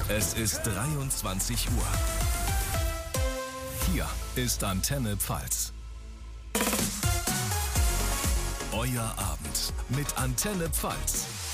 Es ist 23 Uhr. Hier ist Antenne Pfalz. Euer Abend mit Antenne Pfalz.